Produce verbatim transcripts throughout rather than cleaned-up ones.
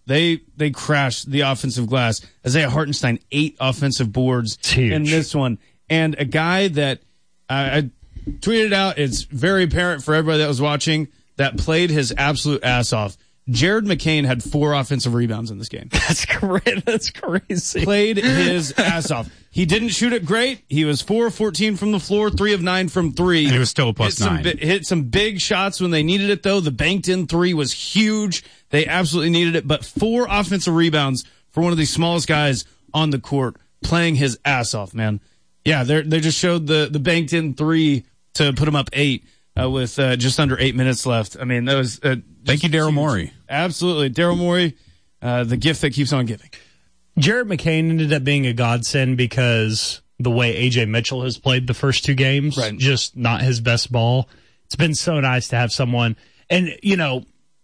They they crashed the offensive glass. Isaiah Hartenstein, eight offensive boards in this one. And a guy that uh, I tweeted out, it's very apparent for everybody that was watching, that played his absolute ass off. Jared McCain had four offensive rebounds in this game. That's great. That's crazy. Played his ass off. He didn't shoot it great. He was four of fourteen from the floor, three of nine from three. And he was still a plus hit nine. Some, hit some big shots when they needed it, though. The banked in three was huge. They absolutely needed it. But four offensive rebounds for one of the smallest guys on the court, playing his ass off, man. Yeah, they they just showed the, the banked in three to put him up eight. Uh, with uh, just under eight minutes left. I mean, that was... Uh, Thank you, Daryl Morey. Absolutely. Daryl Morey, uh, the gift that keeps on giving. Jared McCain ended up being a godsend because the way A J Mitchell has played the first two games, right. just not his best ball. It's been so nice to have someone... And, you know,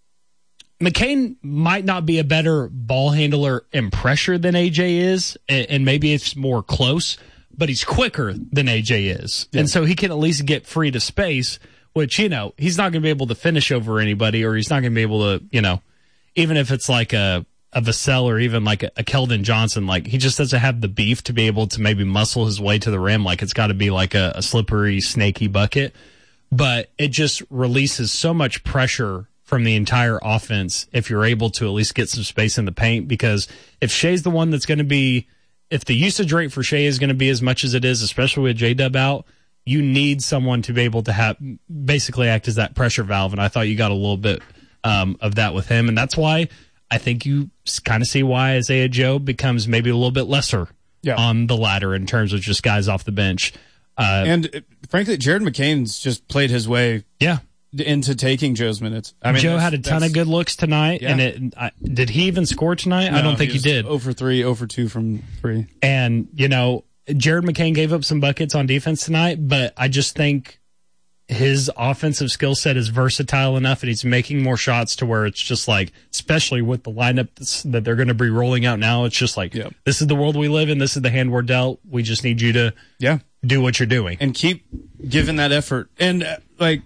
McCain might not be a better ball handler and pressure than A J is, and, and maybe it's more close, but he's quicker than A J is. Yeah. And so he can at least get free to space, which, you know, he's not going to be able to finish over anybody, or he's not going to be able to, you know, even if it's like a, a Vassell or even like a, a Keldon Johnson, like he just doesn't have the beef to be able to maybe muscle his way to the rim. Like it's got to be like a, a slippery, snaky bucket. But it just releases so much pressure from the entire offense if you're able to at least get some space in the paint, because if Shea's the one that's going to be, if the usage rate for Shea is going to be as much as it is, especially with J-Dub out, you need someone to be able to have basically act as that pressure valve. And I thought you got a little bit um, of that with him. And that's why I think you kind of see why Isaiah Joe becomes maybe a little bit lesser yeah. on the ladder in terms of just guys off the bench. Uh, and uh, frankly, Jared McCain's just played his way yeah. into taking Joe's minutes. I mean, Joe had a ton of good looks tonight. Yeah. And it, I, did he even score tonight? No, I don't think he, he did. zero for three, zero for two from three. And, you know, Jared McCain gave up some buckets on defense tonight, but I just think his offensive skill set is versatile enough and he's making more shots to where it's just like, especially with the lineup that they're going to be rolling out now, it's just like, yeah. this is the world we live in. This is the hand we're dealt. We just need you to yeah. do what you're doing. And keep giving that effort. And, uh, like,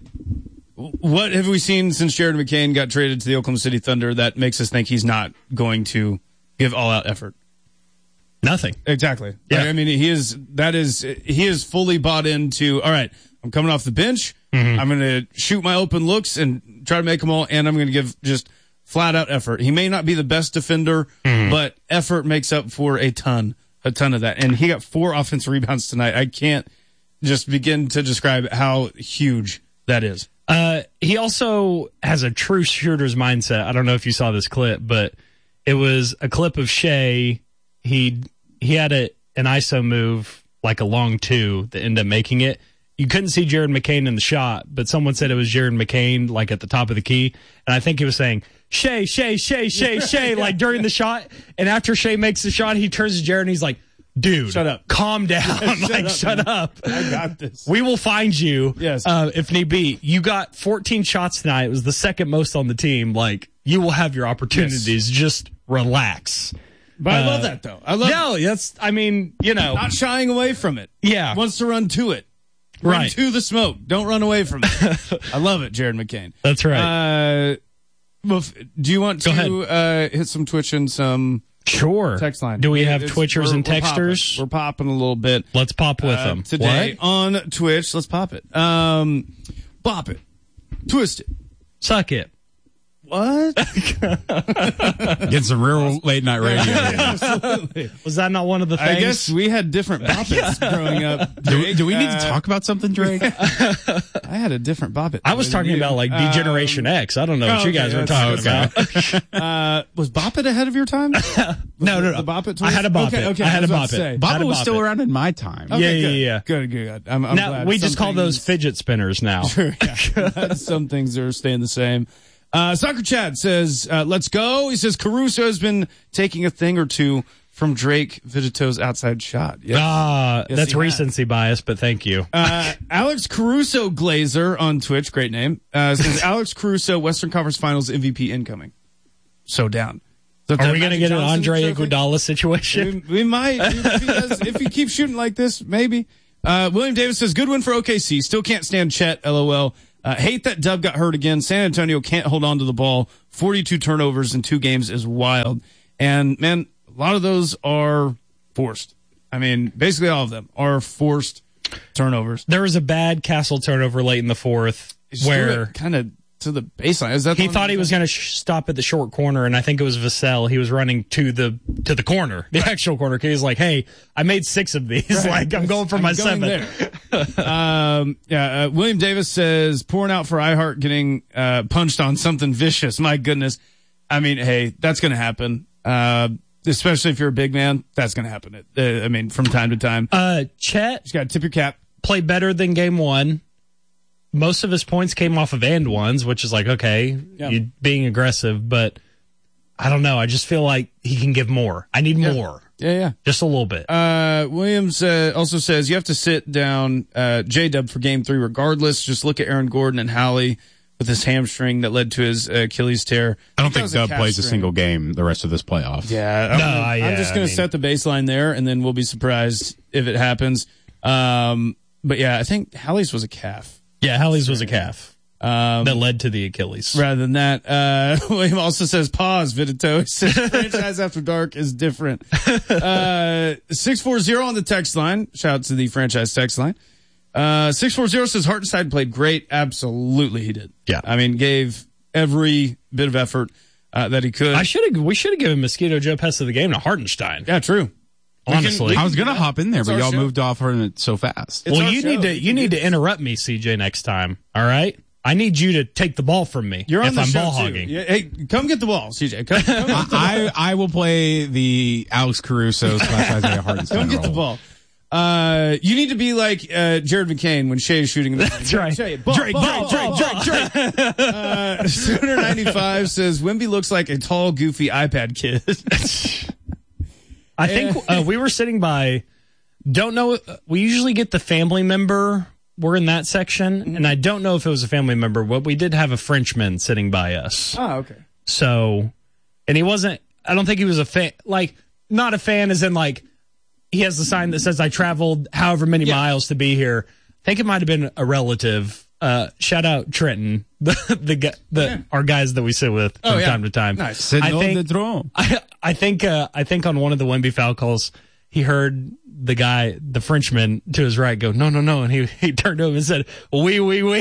what have we seen since Jared McCain got traded to the Oklahoma City Thunder that makes us think he's not going to give all-out effort? Nothing. Exactly. Yeah. Right? I mean, he is, that is, he is fully bought into, all right, I'm coming off the bench. Mm-hmm. I'm going to shoot my open looks and try to make them all, and I'm going to give just flat out effort. He may not be the best defender, mm-hmm. but effort makes up for a ton, a ton of that. And he got four offensive rebounds tonight. I can't just begin to describe how huge that is. Uh, he also has a true shooter's mindset. I don't know if you saw this clip, but it was a clip of Shea. He, he had a, an I S O move, like a long two that ended up making it. You couldn't see Jared McCain in the shot, but someone said it was Jared McCain, like at the top of the key. And I think he was saying, Shea, Shea, Shea, Shea, Shea, like during the shot. And after Shea makes the shot, he turns to Jared and he's like, dude, shut up, calm down. Yeah, shut like, up, shut man. up. I got this. We will find you. Yes. Uh, if need be. You got fourteen shots tonight. It was the second most on the team. Like, you will have your opportunities. Yes. Just relax. But uh, I love that though. I love No, that's, I mean, you know. Not shying away from it. Yeah. Wants to run to it. Run right. to the smoke. Don't run away from it. I love it, Jared McCain. That's right. Uh, well, do you want Go to uh, hit some Twitch and some sure text line? Do we have it's, Twitchers we're, and we're texters? Popping. We're popping a little bit. Let's pop with uh, them. Today what? on Twitch. Let's pop it. Um, bop it. Twist it. Suck it. What? Get some real late night radio. Yeah, absolutely. Was that not one of the things? I guess we had different bop its growing up. Do we, do we need uh, to talk about something, Drake? I had a different bop it. I was talking you. about like D-Generation um, X. I don't know what oh, you guys okay, were talking okay. about. uh, was bop it ahead of your time? no, no, no. The bop it I had a bop okay, it. Okay, I had I a bop it. it. Bop it was bop still it. around in my time. Okay, yeah, good. yeah, yeah. Good, good, good. I'm, I'm now, glad. we Some just call things, those fidget spinners now. Sure, yeah. Some things are staying the same. Uh, Soccer Chad says, uh, let's go. He says Caruso has been taking a thing or two from Drake Vigito's outside shot. Yes. Ah, yes, that's recency bias, but thank you. Uh, Alex Caruso Glazer on Twitch, great name, uh, says Alex Caruso, Western Conference Finals M V P incoming. So down. So Are we going to get Johnson an Andre trophy? Iguodala situation? We, we might. If he, does, if he keeps shooting like this, maybe. Uh, William Davis says, good win for O K C. Still can't stand Chet, LOL. Uh, hate that Dub got hurt again. San Antonio can't hold on to the ball. forty-two turnovers in two games is wild. And, man, a lot of those are forced. I mean, basically all of them are forced turnovers. There was a bad Castle turnover late in the fourth where kind of to the baseline. Is that he thought he was going to sh- stop at the short corner, and I think it was Vassell. He was running to the to the corner, the actual corner. He was like, "Hey, I made six of these. Right. Like I'm going for I'm my going seventh." um, yeah, uh, William Davis says pouring out for iHeart getting uh, punched on something vicious. My goodness, I mean, hey, that's going to happen. Uh, especially if you're a big man, that's going to happen. Uh, I mean, from time to time. Uh, Chet, you got to tip your cap. Played better than game one. Most of his points came off of and ones, which is like, okay, yeah. you being aggressive, but I don't know. I just feel like he can give more. I need yeah. more. Yeah, yeah. Just a little bit. Uh, Williams uh, also says you have to sit down uh, J-Dub for game three regardless. Just look at Aaron Gordon and Howley with his hamstring that led to his uh, Achilles tear. I don't think Dub a plays string. a single game the rest of this playoff. Yeah. I'm, no, gonna, yeah, I'm just going I to mean, set the baseline there, and then we'll be surprised if it happens. Um, but, yeah, I think Howley's was a calf. Yeah, Howley's was a calf um, that led to the Achilles. Rather than that, uh, William also says, pause, Vidito. He says, franchise after dark is different. Uh, six four zero on the text line. Shout out to the franchise text line. Uh, six four zero says Hartenstein played great. Absolutely he did. Yeah. I mean, gave every bit of effort uh, that he could. I should have. We should have given Mosquito Joe Pest of the game to Hartenstein. Yeah, true. Honestly, we can, I was gonna hop in there, it's but our y'all show. moved off on it so fast. It's well, our you show. need to We you can need do to this. interrupt me, C J, next time. All right, I need you to take the ball from me You're on if the I'm show ball too. hogging. Yeah, hey, come get the ball, C J. Come, come get the I I will play the Alex Caruso slash Isaiah Hartenstein Come get the role. ball. Uh, you need to be like uh, Jared McCain when Shea is shooting. The That's right. Shea, ball, Drake, ball, Drake, ball, Drake, ball, Drake, Drake. uh, Sooner ninety-five says Wemby looks like a tall, goofy iPad kid. I think uh, we were sitting by. Don't know. We usually get the family member. We're in that section, Mm-hmm. and I don't know if it was a family member, but we did have a Frenchman sitting by us. Oh, okay. So, and he wasn't. I don't think he was a fan. Like, not a fan, as in like he has the sign that says I traveled however many Yeah. miles to be here. I think it might have been a relative. Uh, shout out Trenton, the the, gu- the Yeah. our guys that we sit with from Oh, yeah. time to time. Nice. C'est I non think- de drone. I, I think uh, I think on one of the Wemby foul calls, he heard the guy, the Frenchman to his right, go no no no, and he he turned to him and said wee wee wee.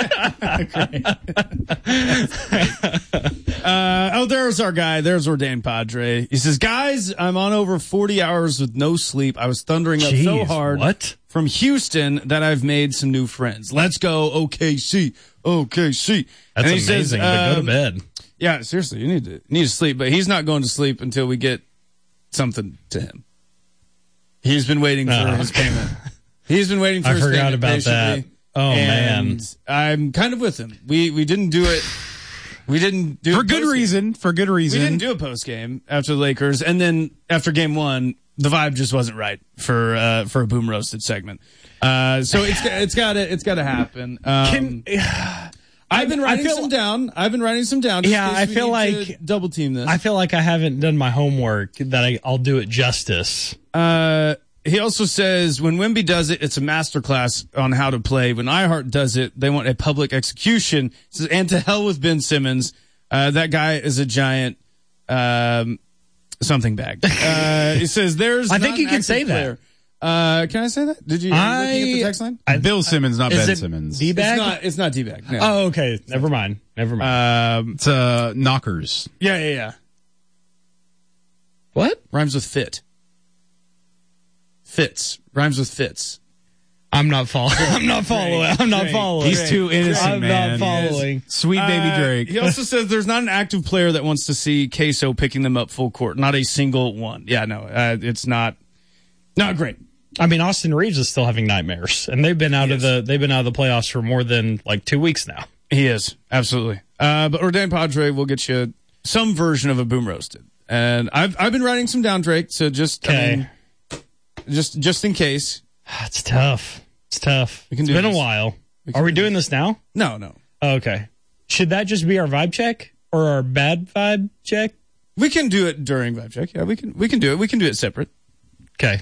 Uh, oh, there's our guy. There's Ordained Padre. He says, guys, I'm on over forty hours with no sleep. I was thundering up so Jeez, hard what? from Houston that I've made some new friends. Let's go, O K C, O K C. That's And he amazing. says, but go to um, bed. Yeah, seriously, you need to need to sleep, but he's not going to sleep until we get something to him. He's been waiting for Uh. his payment. He's been waiting for I his forgot payment about patiently. that. Oh, man. And I'm kind of with him. We we didn't do it. We didn't do For it good post-game. reason. For good We reason. didn't do a post game after the Lakers, and then after game one, the vibe just wasn't right for uh, for a boom roasted segment. Uh, so it's it's got to it's got to happen. Um, Can, I've been I writing feel- some down. I've been writing some down. just Yeah, in case I we feel need to like- double team this. I feel like I haven't done my homework. That I, I'll do it justice. Uh, he also says when Wemby does it, it's a masterclass on how to play. When iHeart does it, they want a public execution. He says, and to hell with Ben Simmons. Uh, that guy is a giant um, something bag. Uh, he says there's. I think not you an can active say that. player. Uh, can I say that? Did you? I- looking at the text line? I, Bill Simmons, not is Ben it Simmons. D It's bag? not. It's not D-bag. No. Oh, okay. Never mind. Never mind. Um, It's uh, knockers. yeah, yeah, yeah. What? Rhymes with fit. Fits rhymes with fits. I'm not following. I'm not following. I'm not Drake. following. He's too innocent, I'm man. not following. Sweet baby Uh, Drake. He also says there's not an active player that wants to see Queso picking them up full court. Not a single one. Yeah, no, uh, it's not. Not great. I mean, Austin Reeves is still having nightmares, and they've been out of the they've been out of the playoffs for more than like two weeks now. He is absolutely. Uh, but Ordained Padre will get you some version of a boom roasted, and I've I've been writing some down, Drake. So just I Okay. mean, just just in case. It's tough. It's tough. We can It's do been this. a while. We can Are we do doing this now? No, no. Oh, okay. Should that just be our vibe check or our bad vibe check? We can do it during vibe check. Yeah, we can we can do it. We can do it separate. Okay.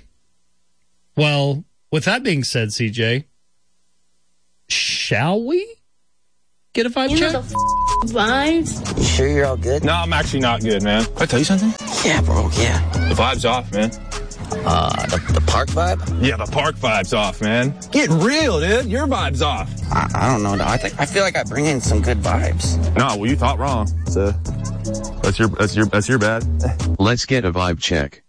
Well, with that being said, C J, shall we? get a vibe You check? know the f- vibes. You sure you're all good? No, I'm actually not good, man. Can I tell you something? Yeah, bro, yeah. The vibe's off, man. Uh, the, the park vibe? Yeah, the park vibe's off, man. Get real, dude. Your vibe's off. I, I don't know. No, I think I feel like I bring in some good vibes. No, well, you thought wrong. So that's your that's your that's your bad. Let's get a vibe check.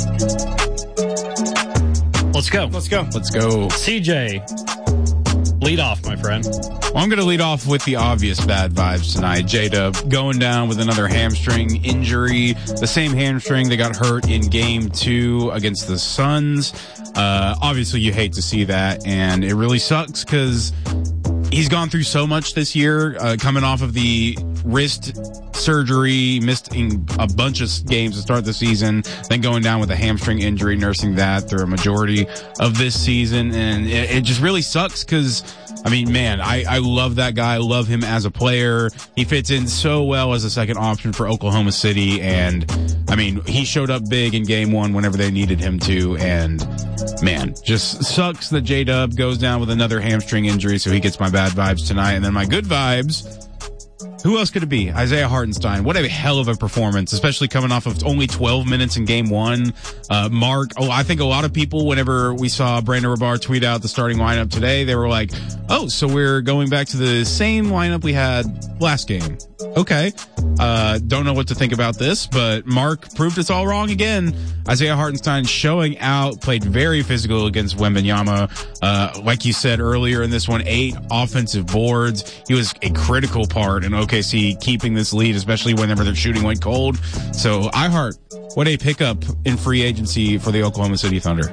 Let's go. Let's go. Let's go. C J, lead off, my friend. Well, I'm going to lead off with the obvious bad vibes tonight. J-Dub going down with another hamstring injury. The same hamstring that got hurt in game two against the Suns. Uh, obviously, you hate to see that, and it really sucks because he's gone through so much this year, uh, coming off of the wrist surgery, missing a bunch of games to start the season, then going down with a hamstring injury, nursing that through a majority of this season. And it, it just really sucks because, I mean, man, I, I love that guy. I love him as a player. He fits in so well as a second option for Oklahoma City. And, I mean, he showed up big in game one whenever they needed him to. And, man, just sucks that J-Dub goes down with another hamstring injury, so he gets my bad vibes tonight. And then my good vibes, who else could it be? Isaiah Hartenstein. What a hell of a performance, especially coming off of only twelve minutes in game one. Uh, Mark, oh, I think a lot of people, whenever we saw Brandon Rabar tweet out the starting lineup today, they were like, oh, so we're going back to the same lineup we had last game. Okay. Uh, don't know what to think about this, but Mark proved us all wrong again. Isaiah Hartenstein showing out, played very physical against Wembanyama. Uh, like you said earlier in this one, eight offensive boards. He was a critical part in O K C keeping this lead, especially whenever their shooting went cold. So iHeart, what a pickup in free agency for the Oklahoma City Thunder.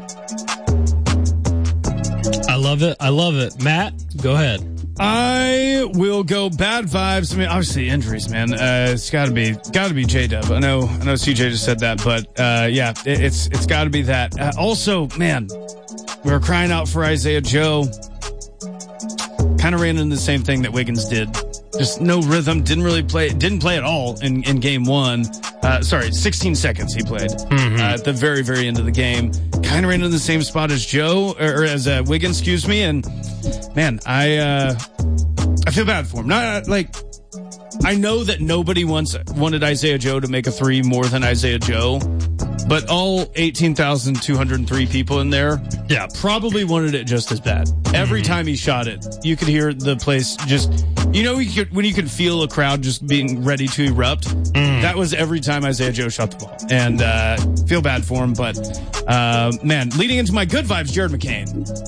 I love it. I love it. Matt, go ahead. I will go bad vibes. I mean, obviously injuries, man. Uh, it's got to be, got to be J-Dub. I know, I know C J just said that, but uh, yeah, it, it's it's got to be that. Uh, also, man, we were crying out for Isaiah Joe. Kind of ran into the same thing that Wiggins did. Just no rhythm. Didn't really play. Didn't play at all in, in game one. Uh, sorry, sixteen seconds he played mm-hmm. uh, at the very, very end of the game. Kind of ran into the same spot as Joe or, or as uh, Wiggins, excuse me. And man, I uh, I feel bad for him. Not like I know that nobody wants wanted Isaiah Joe to make a three more than Isaiah Joe, but all eighteen thousand two hundred three people in there, yeah, probably wanted it just as bad. Every mm-hmm. time he shot it, you could hear the place just, you know, you could, when you could feel a crowd just being ready to erupt. Mm. That was every time Isaiah Joe shot the ball, and uh, feel bad for him. But uh, man, leading into my good vibes, Jared McCain.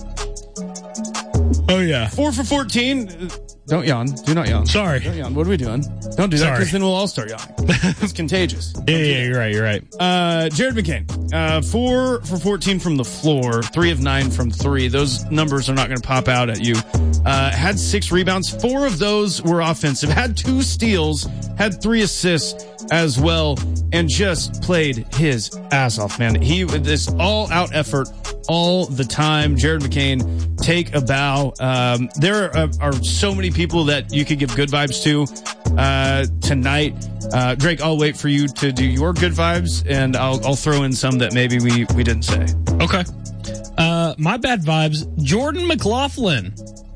Oh yeah, four for fourteen. Don't yawn. Do not yawn. Sorry. Don't yawn. What are we doing? Don't do that because then we'll all start yawning. It's contagious. Yeah, yeah, you're right. You're right. Uh, Jared McCain, uh, four for fourteen from the floor, three of nine from three. Those numbers are not going to pop out at you. Uh, had six rebounds. Four of those were offensive. Had two steals. Had three assists as well, and just played his ass off, man. He this all out effort all the time. Jared McCain, take a bow. Um, there are, are so many people that you could give good vibes to uh, tonight. Uh, Drake, I'll wait for you to do your good vibes, and I'll I'll throw in some that maybe we we didn't say. Okay. Uh, my bad vibes. Jordan McLaughlin.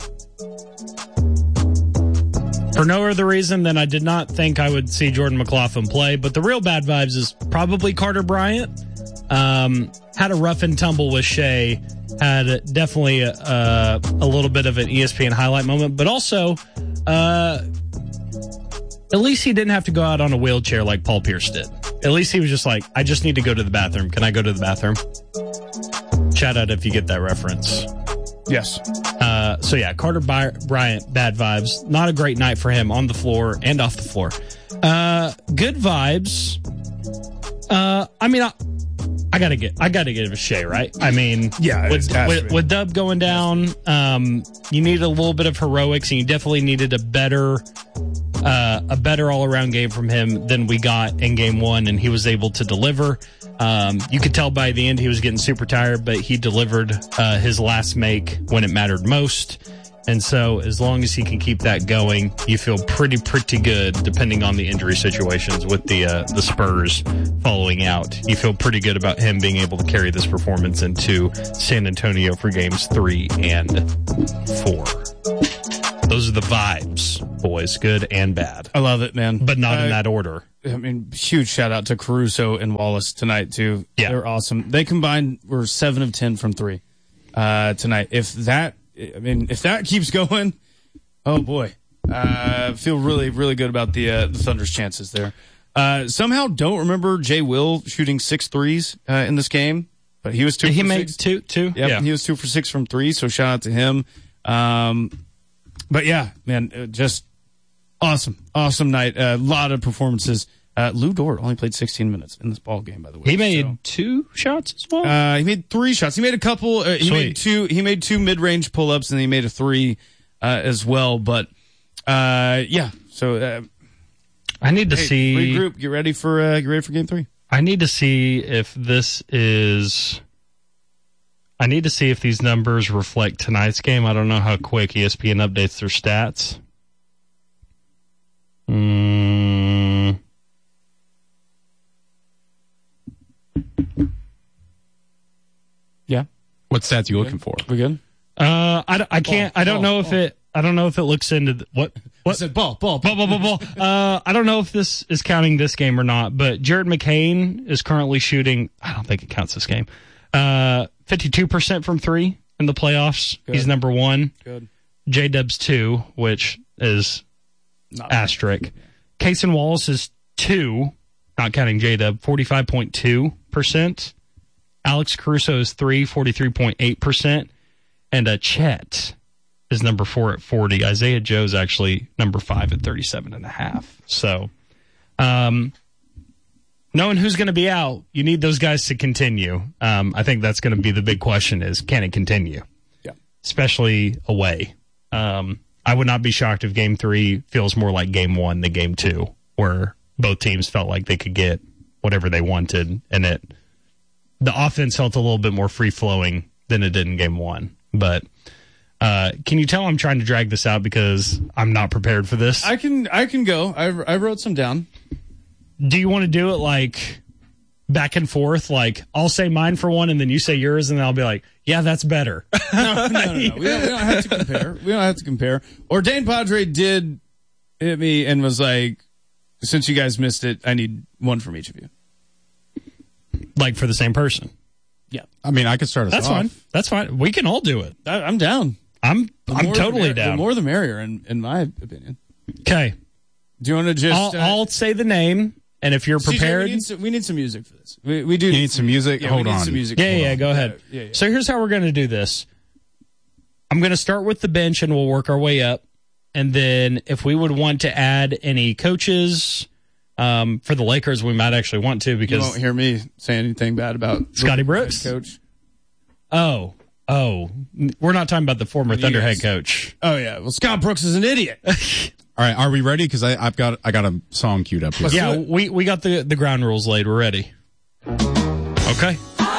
For no other reason than I did not think I would see Jordan McLaughlin play, but the real bad vibes is probably Carter Bryant. Um, had a rough and tumble with Shea, had definitely a, a, a little bit of an E S P N highlight moment, but also, uh, at least he didn't have to go out on a wheelchair like Paul Pierce did. At least he was just like, I just need to go to the bathroom. Can I go to the bathroom? Shout out if you get that reference. Yes. Uh, so yeah, Carter By- Bryant, bad vibes. Not a great night for him on the floor and off the floor. Uh, good vibes. Uh, I mean, I, I gotta get, I gotta give a Shea, right? I mean, yeah, with, with, with Dub going down, um, you needed a little bit of heroics, and you definitely needed a better, uh, a better all around game from him than we got in game one, and he was able to deliver. Um, you could tell by the end he was getting super tired, but he delivered uh, his last make when it mattered most. And so as long as he can keep that going, you feel pretty, pretty good, depending on the injury situations with the uh, the Spurs following out. You feel pretty good about him being able to carry this performance into San Antonio for games three and four. Those are the vibes, boys, good and bad, I love it, man. but not Uh, in that order. I mean, huge shout out to Caruso and Wallace tonight too. Yeah. They're awesome. They combined were seven of ten from three uh, tonight. If that, I mean, if that keeps going, oh boy, uh, feel really, really good about the uh, the Thunder's chances there. Uh, somehow don't remember Jay Will shooting six threes uh, in this game, but he was two. He for made six. two, two. Yep, Yeah, he was two for six from three. So shout out to him. Um, but yeah, man, uh, just awesome, awesome night. A lot of performances. Uh, Lou Dort only played sixteen minutes in this ball game, by the way. he made So, two shots as well. uh, he made three shots. He made a couple. Uh, he Sweet. made two. He made two mid-range pull-ups, and he made a three uh, as well. But uh, yeah, so uh, I need to hey, see. regroup. Get ready for uh, get ready for game three. I need to see if this is. I need to see if these numbers reflect tonight's game. I don't know how quick E S P N updates their stats. Mm. Yeah, What stats you looking for? we good? Uh, I, I can't. Ball, I don't ball, know if ball. it. I don't know if it looks into the, what. I What? said ball, ball, Blah, blah, blah, blah. Uh, I don't know if this is counting this game or not, but Jared McCain is currently shooting, I don't think it counts this game, uh, fifty-two percent from three in the playoffs. Good. He's number one. Good. J-Dub's two, which is Not asterisk. Kason Wallace is two, not counting J-Dub, forty-five point two percent. Alex Caruso is three, forty-three point eight percent. And uh, Chet is number four at forty. Isaiah Joe's actually number five at thirty-seven and a half. So, um, knowing who's going to be out, you need those guys to continue. Um, I think that's going to be the big question is, can it continue? Yeah. Especially away. Um, I would not be shocked if game three feels more like game one than game two, where both teams felt like they could get whatever they wanted. And it, the offense felt a little bit more free flowing than it did in game one. But, Uh, can you tell I'm trying to drag this out because I'm not prepared for this? I can I can go. I I wrote some down. Do you want to do it like back and forth? Like I'll say mine for one, and then you say yours, and then I'll be like, "Yeah, that's better." No, no, no, no. We, don't, we don't have to compare. We don't have to compare. Ordained Padre did hit me and was like, "Since you guys missed it, I need one from each of you." Like for the same person. Yeah, I mean, I could start us That's off. fine. That's fine. We can all do it. I, I'm down. I'm The I'm more the totally mer- down. The more the merrier, in in my opinion. Okay. Do you want to just? I'll, uh, I'll say the name, and if you're C J, prepared, we need, some, we need some music for this. We, we do. You need some music? Yeah, Hold we need on. Some music. yeah, Hold yeah, on. go ahead. Yeah, yeah. So here's how we're going to do this. I'm going to start with the bench, and we'll work our way up. And then if we would want to add any coaches um, for the Lakers, we might actually want to You because won't hear me say anything bad about Scotty the Brooks? head coach. oh, oh, we're not talking about the former Thunder guys- head coach. Oh yeah. Well, Scott Brooks is an idiot. All right, are we ready? Because I've got I got a song queued up here. Yeah, we we got the the ground rules laid. We're ready. Okay.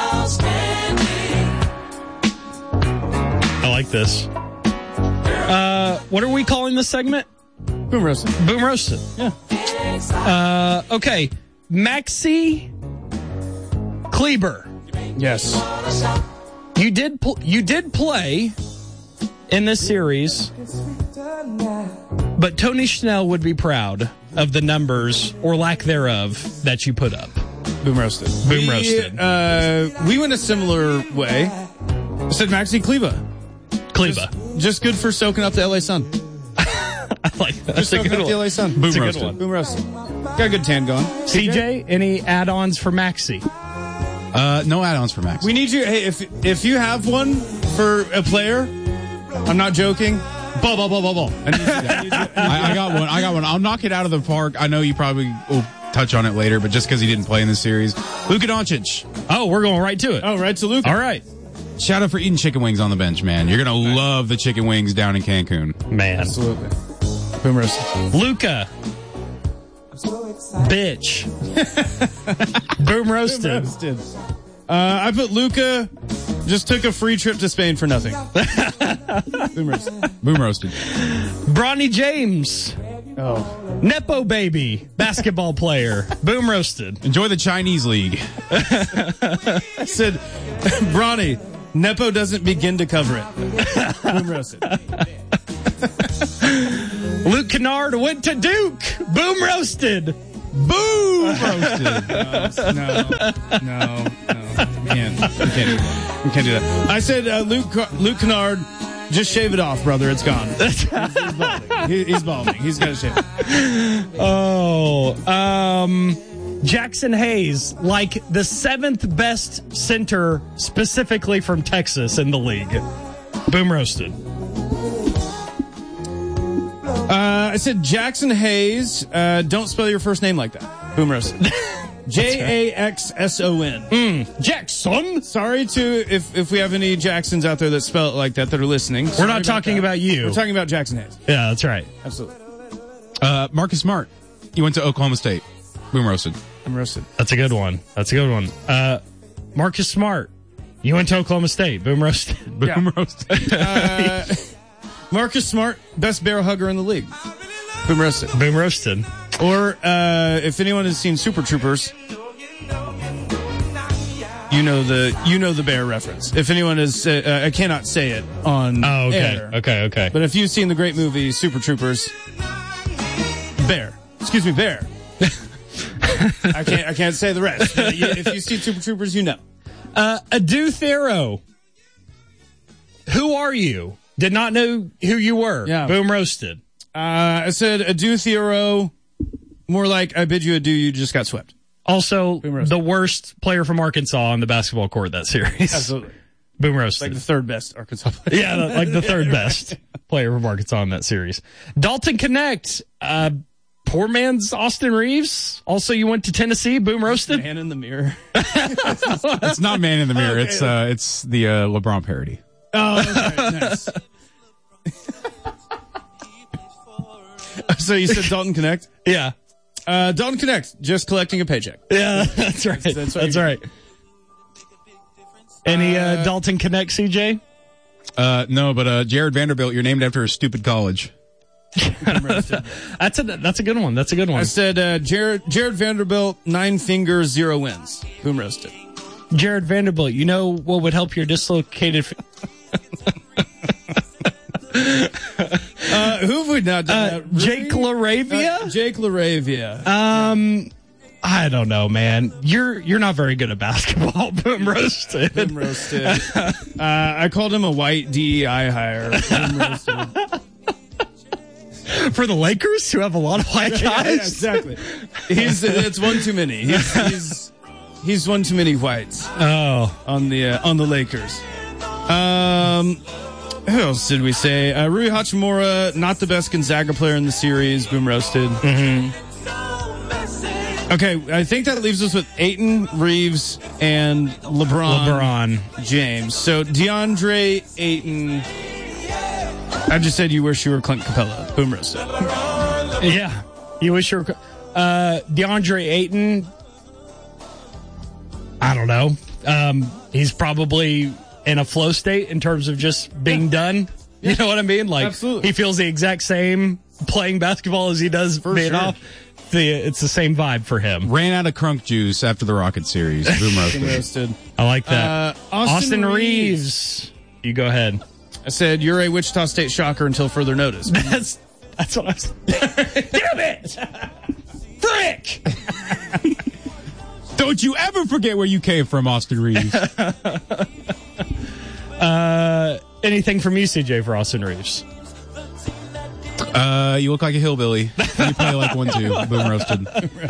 I like this. Uh, what are we calling this segment? Boom roasted. Boom roasted. Yeah. Uh, okay. Maxi Kleber. Yes. You did pl- you did play in this series, but Tony Schnell would be proud of the numbers or lack thereof that you put up. Boom roasted. Boom we, roasted. Uh, we went a similar way. I said Maxi Kleba. Kleba. Just good for soaking up the L A sun. I like that. That's Just a soaking good up the L one. A sun. Boom That's a good roasted. one. Boom roasted. Got a good tan going. C J, any add-ons for Maxi? Uh, no add-ons for Max. We need you. Hey, if if you have one for a player, I'm not joking. Ball, ball, ball, ball, ball. I need you, I need you, I, I got one. I got one. I'll knock it out of the park. I know you probably will touch on it later, but just because he didn't play in this series, Luka Doncic. Oh, we're going right to it. Oh, right to Luke. All right. Shout out for eating chicken wings on the bench, man. You're gonna love the chicken wings down in Cancun. Man. Absolutely. Boom roasted. Luca. Bitch. Boom roasted. Roasted. Uh, I put Luca just took a free trip to Spain for nothing. Boom roasted. Boom roasted. Bronny James. Oh. Nepo baby. Basketball player. Boom roasted. Enjoy the Chinese league. I said, Bronny, Nepo doesn't begin to cover it. Boom roasted. Luke Kennard went to Duke. Boom roasted. Boom! Roasted. No, no, no, no. We can't. We can't do that. We can't do that. I said, uh, Luke Luke Kennard, just shave it off, brother. It's gone. he's, he's balding. He, he's balding. He's got to shave it. Oh, um, Jackson Hayes, like the seventh best center specifically from Texas in the league. Boom roasted. Uh, I said Jackson Hayes. Uh, don't spell your first name like that. Boom roasted. J A X S O N. Mm, Jackson. Sorry to if if we have any Jacksons out there that spell it like that that are listening. We're Sorry not talking that. about you. We're talking about Jackson Hayes. Yeah, that's right. Absolutely. Uh, Marcus Smart. You went to Oklahoma State. Boom roasted. I'm roasted. That's a good one. That's a good one. Uh, Marcus Smart. You went to Oklahoma State. Boom roasted. Boom Yeah. roasted. Uh, Marcus Smart, best bear hugger in the league. Boom roasted. Boom roasted. Or uh, if anyone has seen Super Troopers, you know the you know the bear reference. If anyone is, uh, I cannot say it on Oh, okay. air. Okay, okay. But if you've seen the great movie Super Troopers, bear. Excuse me, bear. I can't I can't say the rest. But you- if you see Super Troopers, you know. Uh, Adu Thero. Who are you? Did not know who you were. Yeah. Boom roasted. Uh, I said adieu, Theo. More like I bid you adieu. You just got swept. Also, Boom roasted. the worst player from Arkansas on the basketball court that series. Absolutely. Boom roasted. Like the third best Arkansas player. Yeah, like the third best player from Arkansas in that series. Dalton Connect, uh, poor man's Austin Reeves. Also, you went to Tennessee. Boom roasted. Man in the mirror. It's not Man in the Mirror. Okay. It's uh, it's the uh, LeBron parody. Oh, okay, nice. So you said Dalton Connect? Yeah, Uh, Dalton Connect, just collecting a paycheck. yeah, that's right. That's, That's what right. you- Any uh, Uh, Dalton Connect, C J? Uh, no, but uh, Jared Vanderbilt, you're named after a stupid college. That's a that's a good one. That's a good I one. said uh, Jared Jared Vanderbilt, nine fingers, zero wins. Boom roasted. Jared Vanderbilt. You know what would help your dislocated? F- Uh, who have we not done uh, that? Jake Really? Laravia. Uh, Jake Laravia. Um, I don't know, man. You're you're not very good at basketball. Boom roasted. Boom roasted. uh, I called him a white D E I hire. Boom roasted. For the Lakers, who have a lot of white guys. Yeah, yeah, exactly. He's it's one too many. He's he's, he's one too many whites Oh, on the uh, on the Lakers. Um, who else did we say? Uh, Rui Hachimura, not the best Gonzaga player in the series. Boom roasted. Mm-hmm. Okay, I think that leaves us with Ayton, Reeves, and LeBron, LeBron. James. So DeAndre Ayton. I just said you wish you were Clint Capella. Boom roasted. Yeah, you wish you were. Uh, DeAndre Ayton. I don't know. Um, he's probably in a flow state in terms of just being done. You know what I mean? Like, Absolutely. he feels the exact same playing basketball as he does being sure. off. The, it's the same vibe for him. Ran out of crunk juice after the Rocket series. Boom Boom roasted. roasted. I like that. Uh, Austin Austin Reeves. Reeves. You go ahead. I said you're a Wichita State shocker until further notice. That's that's what I was. Damn it! Frick! Don't you ever forget where you came from, Austin Reeves. Uh, anything from you, C J, for Austin Reeves? uh, you look like a hillbilly. You play like one too. Boom roasted.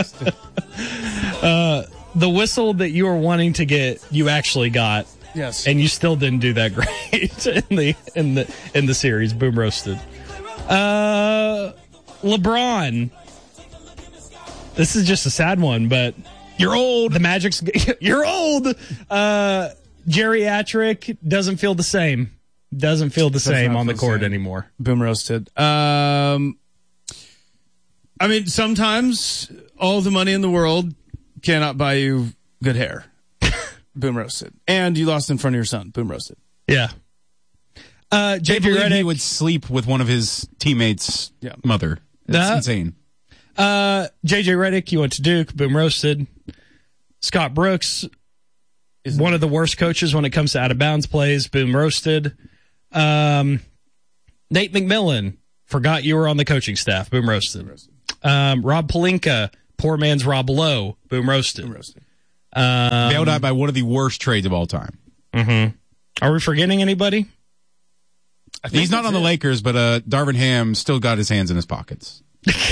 The whistle that you were wanting to get, you actually got, Yes. and you still didn't do that great in the in the in the series. Boom roasted. Uh, LeBron. This is just a sad one, but you're old. The Magic's you're old. Uh, geriatric doesn't feel the same. Doesn't feel the same not on the feel the court same. anymore. Boom roasted. Um, I mean, sometimes all the money in the world cannot buy you good hair. Boom roasted. And you lost in front of your son. Boom roasted. Yeah. Uh, J Can't P believe he Redick. would sleep with one of his teammates' Yeah. mother. It's That- insane. Uh, J J Redick, you went to Duke. Boom roasted. Scott Brooks, is one of the worst coaches when it comes to out of bounds plays. Boom roasted. Um, Nate McMillan, Forgot you were on the coaching staff. Boom roasted. Um, Rob Pelinka, poor man's Rob Lowe. Boom roasted. Boom roasted. Um, Bailed out by one of the worst trades of all time. Mm-hmm. Are we forgetting anybody? He's not on the Lakers, but uh, Darvin Ham still got his hands in his pockets.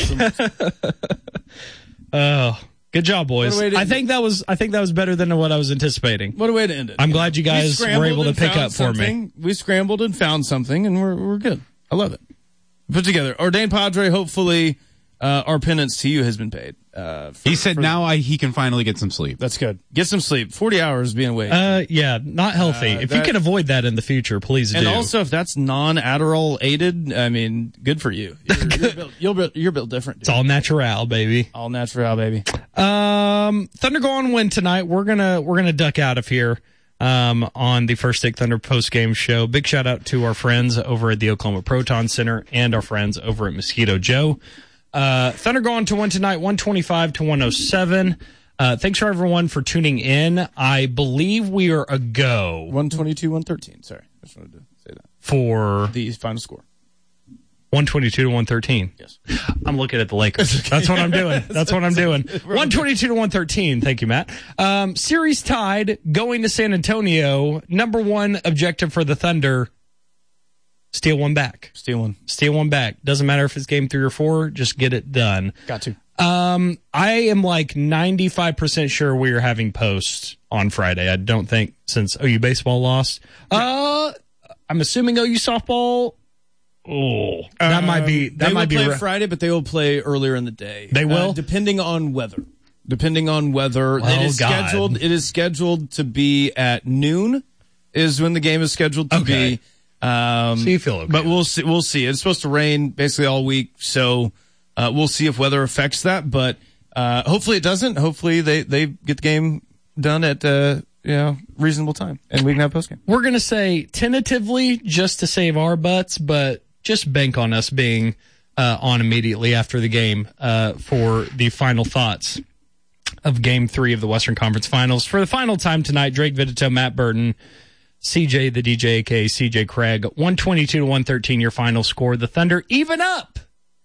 Oh, good job, boys. What a way to I end think that was I think that was better than what I was anticipating. What a way to end it. I'm glad you guys We were scrambled able to and pick found up for me. something. We scrambled and found something, and we're we're good. I love it. Put together. Ordained Padre, hopefully uh, our penance to you has been paid. Uh, for, He said for- now I, he can finally get some sleep. That's good. Get some sleep. forty hours being awake. Uh, yeah, not healthy. Uh, if you that- can avoid that in the future, please and do. also, if that's non-Adderall aided, I mean, good for you. You're, you're, built, you're, built, you're built different, dude. It's all natural, baby. All natural, baby. Um, Thunder go on win tonight. We're gonna we're gonna duck out of here. Um, on the First Take Thunder post game show. Big shout out to our friends over at the Oklahoma Proton Center and our friends over at Mosquito Joe. Uh, Thunder go on to win tonight, one twenty-five to one oh seven. Uh, thanks for everyone for tuning in. I believe we are a go one twenty-two, one thirteen. Sorry. I just wanted to say that. for The final score. one twenty-two to one thirteen. Yes. I'm looking at the Lakers. That's what I'm doing. That's what I'm doing. one twenty-two to one thirteen. Thank you, Matt. Um, series tied, going to San Antonio. Number one objective for the Thunder, steal one back. Steal one. Steal one back. Doesn't matter if it's game three or four, just get it done. Got to. Um, I am like ninety-five percent sure we are having posts on Friday. I don't think since O U baseball lost. Uh, I'm assuming O U softball. Oh, that might be that they might will be play re- Friday, but they will play earlier in the day. They will? uh, depending on weather. Depending on weather, Oh, it is God. scheduled. It is scheduled to be at noon. Is when the game is scheduled to Okay. be. Um, So you feel okay. but we'll see. We'll see. It's supposed to rain basically all week, so uh, we'll see if weather affects that. But uh, hopefully it doesn't. Hopefully they they get the game done at uh, you know reasonable time, and we can have post game. We're going to say tentatively just to save our butts, but just bank on us being uh, on immediately after the game uh, for the final thoughts of Game three of the Western Conference Finals. For the final time tonight, Drake Vitito, Matt Burton, C J the D J, a k a. C J Craig, one twenty-two to one thirteen, your final score. The Thunder even up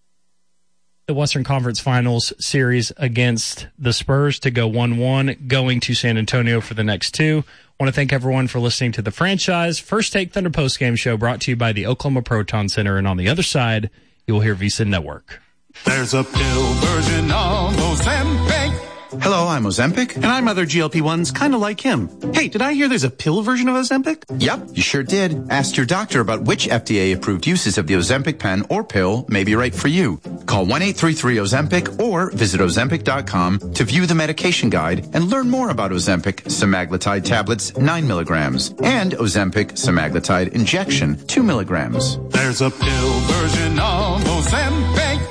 the Western Conference Finals series against the Spurs to go one one, going to San Antonio for the next two. I want to thank everyone for listening to the franchise First Take Thunder postgame show brought to you by the Oklahoma Proton Center. And on the other side, you will hear Visa Network. There's a pill version of Ozempic. Hello, I'm Ozempic, and I'm other G L P ones kind of like him. Hey, did I hear there's a pill version of Ozempic? Yep, you sure did. Ask your doctor about which F D A-approved uses of the Ozempic pen or pill may be right for you. Call one eight three three Ozempic or visit Ozempic dot com to view the medication guide and learn more about Ozempic semaglutide tablets nine milligrams and Ozempic semaglutide injection two milligrams. There's a pill version of Ozempic.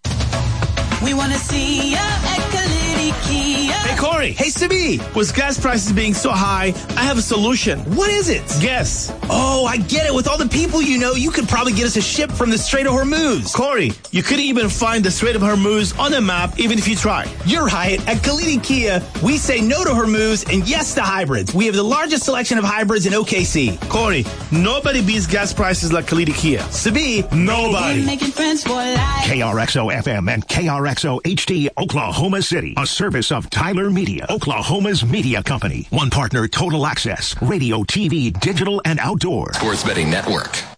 We want to see ya at Kalidi Kia. Hey, Corey. Hey, Sibi. With gas prices being so high, I have a solution. What is it? Guess. Oh, I get it. With all the people you know, you could probably get us a ship from the Strait of Hormuz. Corey, you couldn't even find the Strait of Hormuz on the map, even if you tried. You're right. At Kalidi Kia, we say no to Hormuz and yes to hybrids. We have the largest selection of hybrids in O K C. Corey, nobody beats gas prices like Kalidi Kia. Sibi, nobody. We're making friends for life. K R X O F M and K R X O H D, Oklahoma City. A service of Tyler Media, Oklahoma's media company. One partner, Total Access. Radio, T V, digital, and outdoor. Sports Betting Network.